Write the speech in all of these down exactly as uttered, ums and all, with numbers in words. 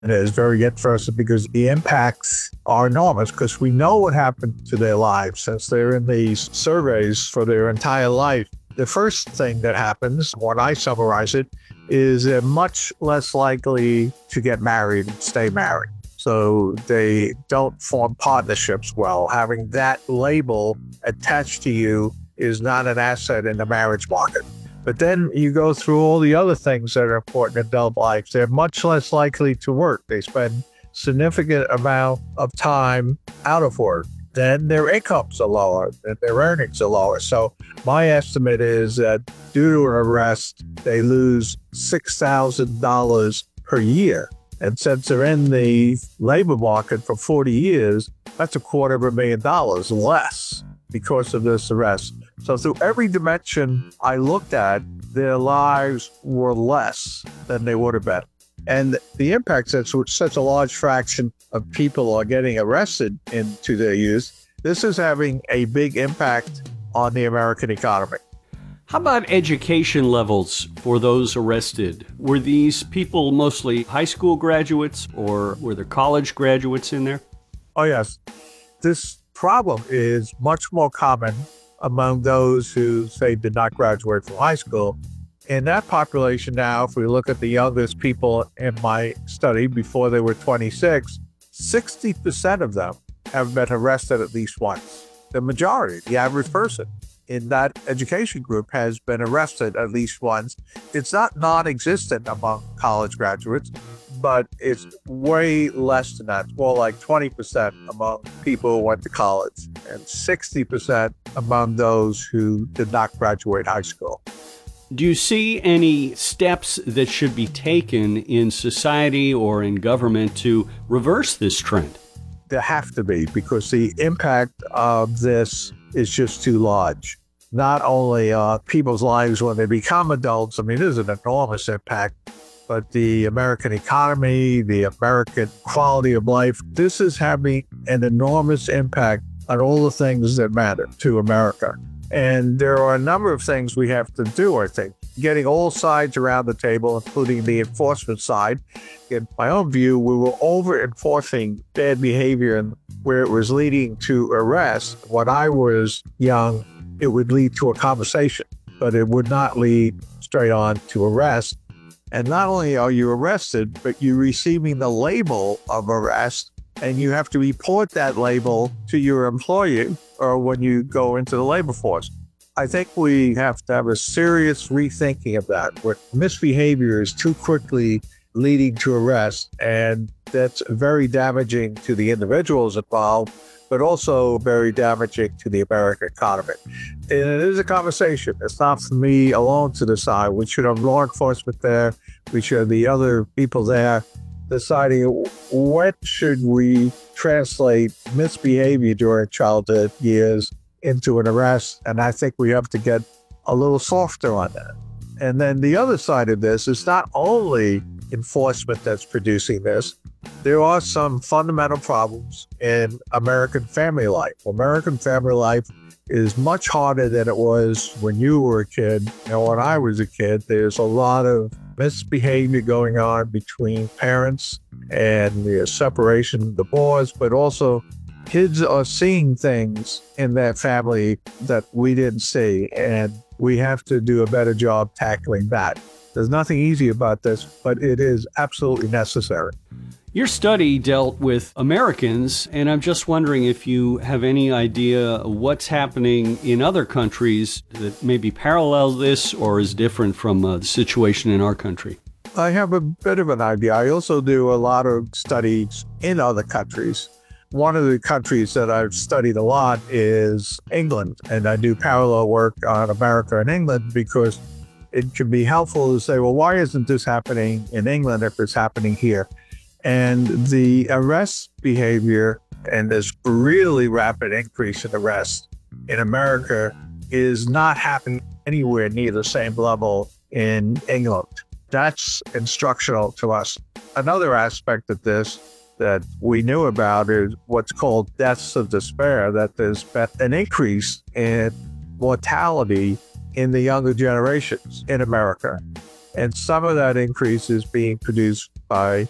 It is very interesting because the impacts are enormous because we know what happened to their lives since they're in these surveys for their entire life. The first thing that happens, when I summarize it, is they're much less likely to get married and stay married. So they don't form partnerships well. Having that label attached to you is not an asset in the marriage market. But then you go through all the other things that are important in adult life. They're much less likely to work. They spend significant amount of time out of work. Then their incomes are lower, and their earnings are lower. So my estimate is that due to an arrest, they lose six thousand dollars per year. And since they're in the labor market for forty years, that's a quarter of a million dollars less because of this arrest. So through every dimension I looked at, their lives were less than they would have been. And the impact, since such a large fraction of people are getting arrested into their youth, this is having a big impact on the American economy. How about education levels for those arrested? Were these people mostly high school graduates, or were there college graduates in there? Oh, yes. This problem is much more common among those who, say, did not graduate from high school. In that population now, if we look at the youngest people in my study before they were twenty-six, sixty percent of them have been arrested at least once. The majority, the average person in that education group has been arrested at least once. It's not non-existent among college graduates, but it's way less than that. It's more like twenty percent among people who went to college and sixty percent among those who did not graduate high school. Do you see any steps that should be taken in society or in government to reverse this trend? There have to be, because the impact of this is just too large. Not only uh, people's lives when they become adults, I mean, there's an enormous impact, but the American economy, the American quality of life, this is having an enormous impact on all the things that matter to America. And there are a number of things we have to do, I think. Getting all sides around the table, including the enforcement side. In my own view, we were over-enforcing bad behavior and where it was leading to arrest. When I was young, it would lead to a conversation, but it would not lead straight on to arrest. And not only are you arrested, but you're receiving the label of arrest, and you have to report that label to your employer or when you go into the labor force. I think we have to have a serious rethinking of that, where misbehavior is too quickly leading to arrest, and that's very damaging to the individuals involved, but also very damaging to the American economy. And it is a conversation. It's not for me alone to decide. We should have law enforcement there. We should have the other people there deciding what should we translate misbehavior during childhood years into an arrest. And I think we have to get a little softer on that. And then the other side of this is not only enforcement that's producing this. There are some fundamental problems in American family life. American family life is much harder than it was when you were a kid. And when I was a kid, there's a lot of misbehavior going on between parents and the separation, divorce, but also kids are seeing things in that family that we didn't see, and we have to do a better job tackling that. There's nothing easy about this, but it is absolutely necessary. Your study dealt with Americans, and I'm just wondering if you have any idea what's happening in other countries that maybe parallel this or is different from uh, the situation in our country. I have a bit of an idea. I also do a lot of studies in other countries. One of the countries that I've studied a lot is England, and I do parallel work on America and England because it can be helpful to say, well, why isn't this happening in England if it's happening here? And the arrest behavior and this really rapid increase in arrests in America is not happening anywhere near the same level in England. That's instructional to us. Another aspect of this that we knew about is what's called deaths of despair, that there's been an increase in mortality in the younger generations in America. And some of that increase is being produced by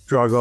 drug